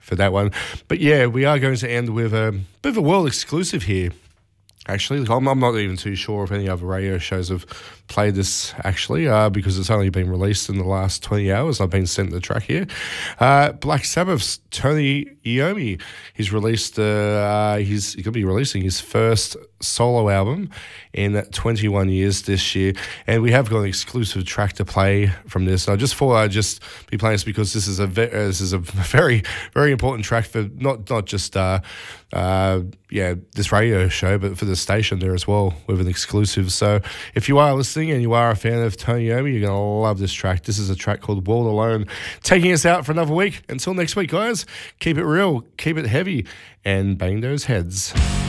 for that one. But yeah, we are going to end with a bit of a world exclusive here. Actually, I'm not even too sure if any other radio shows have played this, actually, because it's only been released in the last 20 hours. I've been sent the track here. Black Sabbath's Tony Iommi. He's released, he's going to be releasing his first solo album in 21 years this year. And we have got an exclusive track to play from this. I just thought I'd just be playing this because this is a very, very important track for not just this radio show, but for the station there as well with an exclusive. So if you are listening and you are a fan of Tony Iommi, you're going to love this track. This is a track called World Alone, taking us out for another week. Until next week, guys, keep it real, keep it heavy, and bang those heads.